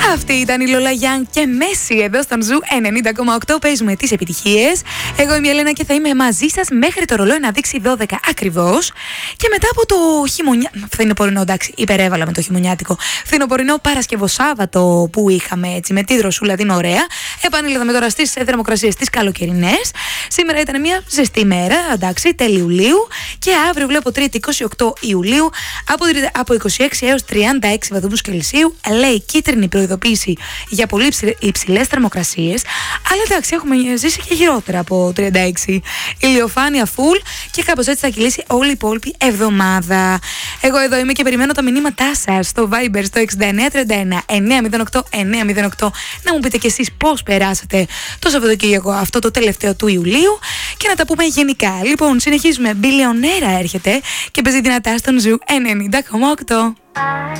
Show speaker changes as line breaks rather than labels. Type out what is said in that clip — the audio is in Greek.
Αυτή ήταν η Lola Young και Messi εδώ στον Ζου 90,8. Παίζουμε τις επιτυχίες. Εγώ είμαι η Ελένα και θα είμαι μαζί σας μέχρι το ρολόι να δείξει 12 ακριβώς. Και μετά από το φθινοπορεινό, εντάξει, υπερέβαλα με το χειμωνιάτικο. Φθινοπορεινό Παρασκευοσάββατο που είχαμε έτσι με τη δροσούλα την ωραία. Επανήλθαμε τώρα στις θερμοκρασίες τις καλοκαιρινές. Σήμερα ήταν μια ζεστή μέρα, εντάξει, τέλη Ιουλίου. Και αύριο βλέπω Τρίτη 28 Ιουλίου από 26 έως 36 βαθμούς Κελσίου. Λέει κίτρινη προειδοποίηση για πολύ υψηλές θερμοκρασίες. Αλλά εντάξει, έχουμε ζήσει και χειρότερα από 36. Ηλιοφάνεια full και κάπως έτσι θα κυλήσει όλη η υπόλοιπη εβδομάδα. Εγώ εδώ είμαι και περιμένω τα μηνύματά σας στο Viber στο 6931 908 908. Να μου πείτε κι εσείς πώς περάσατε το Σαββατοκύριακο αυτό το τελευταίο του Ιουλίου και να τα πούμε γενικά. Λοιπόν, συνεχίζουμε. Μπιλιονέρα έρχεται και παίζει δυνατά στον Ζου 90,8.